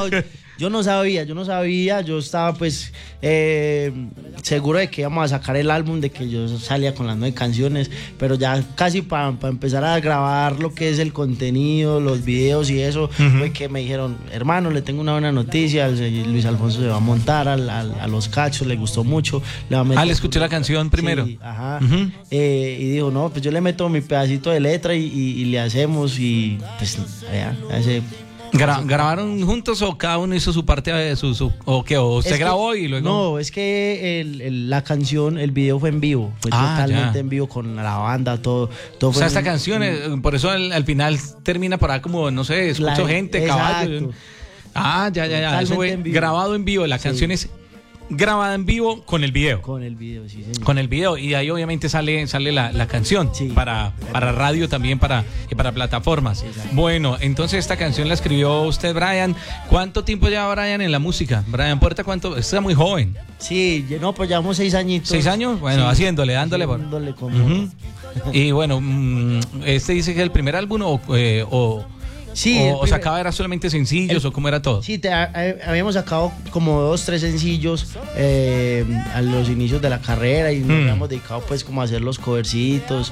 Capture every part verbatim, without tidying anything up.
No, yo no sabía, yo no sabía, yo estaba pues eh, seguro de que íbamos a sacar el álbum, de que yo salía con las nueve canciones, pero ya casi para pa empezar a grabar lo que es el contenido, los videos y eso, uh-huh. fue que me dijeron, hermano, le tengo una buena noticia, Luis Alfonso se va a montar al, al, a Los Cachos, le gustó mucho. Le va a meter ah, le escuché la canción primero. Sí, ajá. Uh-huh. eh, y dijo, no, pues yo le meto mi pedacito de letra y, y, y le hacemos y pues ya, hace... Gra ¿Grabaron juntos o cada uno hizo su parte, su, su, o qué? ¿O se grabó y luego...? No, es que el, el, la canción, el video fue en vivo, fue ah, totalmente ya. en vivo con la banda, todo. todo o sea, esta en, canción, en, por eso al, al final termina para como, no sé, escucho la, gente, caballos. Ah, ya, ya, ya, eso fue en grabado en vivo, la sí. canción es... grabada en vivo con el video. Con el video, sí, señor. Con el video. Y de ahí obviamente sale, sale la, la canción sí, para, para radio también para, y para plataformas. Sí, bueno, entonces esta canción la escribió usted, Brian. ¿Cuánto tiempo lleva Brian en la música? Brian Puerta, ¿cuánto? Está muy joven. Sí, no, pues llevamos seis añitos. ¿Seis años? Bueno, sí, haciéndole, dándole. Dándole como... uh-huh. Y bueno, ¿este dice que es el primer álbum o... Eh, o Sí, o, o sacaba era solamente sencillos el, o cómo era todo. Sí, te, a, a, habíamos sacado como dos, tres sencillos eh, a los inicios de la carrera y nos mm. habíamos dedicado pues como a hacer los covercitos.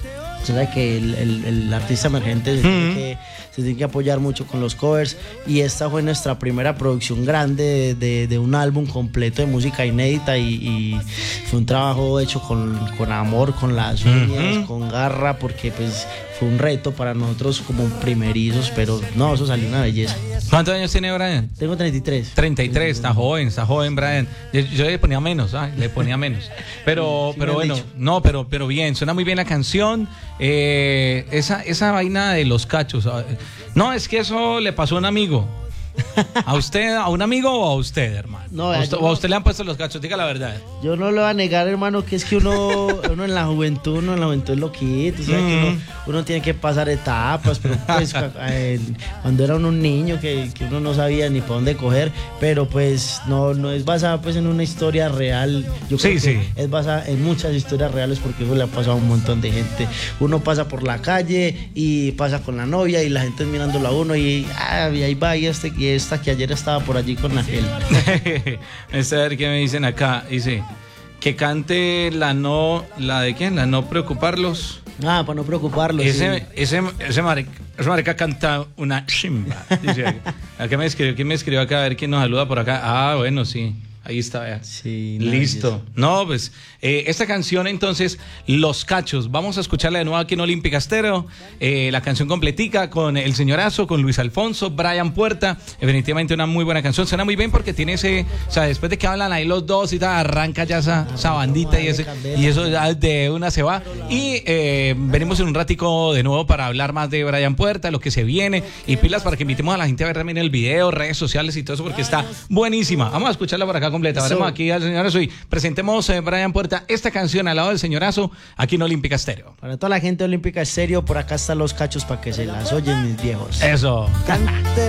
O sea que el, el, el artista emergente se, mm. tiene que, se tiene que apoyar mucho con los covers y esta fue nuestra primera producción grande de, de, de un álbum completo de música inédita y, y fue un trabajo hecho con, con amor, con las uñas, mm-hmm. con garra, porque pues fue un reto para nosotros como primerizos, pero no, eso salió una belleza. ¿Cuántos años tiene Brian? Tengo treinta y tres. treinta y tres, está joven, está joven Brian. Yo, yo le ponía menos, ¿sabes? Le ponía menos. Pero, sí, pero bueno, dicho. no, pero, pero bien, suena muy bien la canción. Eh, esa, esa vaina de Los Cachos. No, es que eso le pasó a un amigo. ¿A usted, a un amigo o a usted, hermano? No, ¿A usted, ¿O a usted le han puesto los cachos? Diga la verdad. Yo no lo voy a negar, hermano, que es que uno, uno en la juventud, uno en la juventud es loquito, ¿sabes? Mm. que uno, uno tiene que pasar etapas, pero pues cuando era uno un niño que, que uno no sabía ni para dónde coger, pero pues no, no es basada pues en una historia real. Yo creo sí, que sí. es basada en muchas historias reales porque eso le ha pasado a un montón de gente. Uno pasa por la calle y pasa con la novia y la gente mirándolo a uno y, ah, y ahí va y este y esta que ayer estaba por allí con Ángel. A ver qué me dicen acá. Dice que cante la no, la de quién, la no preocuparlos. Ah, para no preocuparlos. Ese, sí. ese, ese marica, ese marica canta una chimba. Dice acá. Acá me escribió, ¿quién me escribió acá? A ver quién nos saluda por acá. Ah, bueno, sí. Ahí está, vea. Sí, listo. No, pues eh, esta canción entonces, Los Cachos, vamos a escucharla de nuevo aquí en Olímpica Estéreo, eh, la canción completica con El Señorazo, con Luis Alfonso, Brian Puerta, definitivamente una muy buena canción, suena muy bien porque tiene ese, o sea, después de que hablan ahí los dos y tal, arranca ya esa, esa bandita y, ese, y eso ya de una se va y eh, venimos en un ratico de nuevo para hablar más de Brian Puerta, lo que se viene y pilas para que invitemos a la gente a ver también el video, redes sociales y todo eso porque está buenísima. Vamos a escucharla por acá completa. Veremos aquí al Señorazo y presentemos eh, Brian Puerta esta canción al lado del Señorazo aquí en Olímpica Estéreo. Para toda la gente de Olímpica Estéreo, por acá están Los Cachos para que se las oyen mis viejos. Eso. Cante